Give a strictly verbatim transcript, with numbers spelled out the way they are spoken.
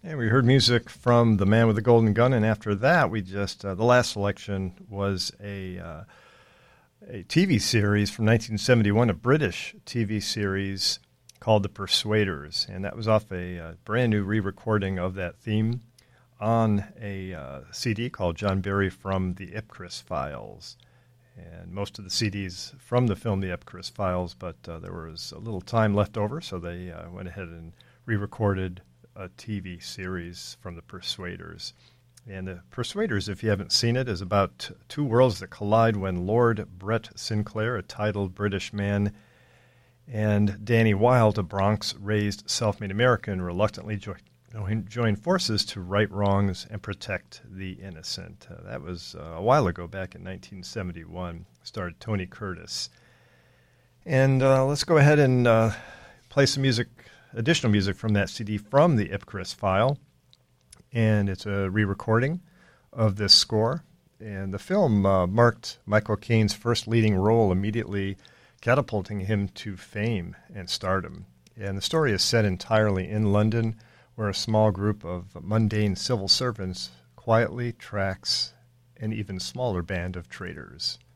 And we heard music from The Man with the Golden Gun, and after that, we just uh, the last selection was a uh, a T V series from nineteen seventy-one, a British T V series called The Persuaders, and that was off a uh, brand new re-recording of that theme on a uh, C D called John Barry from the Ipcris Files. And most of the C Ds from the film The Ipcris Files, but uh, there was a little time left over, so they uh, went ahead and re-recorded a T V series from The Persuaders. And The Persuaders, if you haven't seen it, is about two worlds that collide when Lord Brett Sinclair, a titled British man, and Danny Wilde, a Bronx-raised self-made American, reluctantly join, join forces to right wrongs and protect the innocent. Uh, that was uh, a while ago, back in nineteen seventy-one. Starred Tony Curtis. And uh, let's go ahead and uh, play some music, additional music from that C D from the Ipcris file, and it's a re-recording of this score. And the film uh, marked Michael Caine's first leading role, immediately catapulting him to fame and stardom. And the story is set entirely in London, where a small group of mundane civil servants quietly tracks an even smaller band of traitors.